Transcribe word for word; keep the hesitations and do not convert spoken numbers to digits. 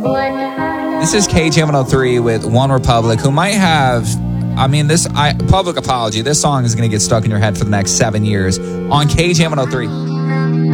This is K J one oh three with One Republic, who might have, I mean, this, I, public apology, this song is going to get stuck in your head for the next seven years on K J one oh three.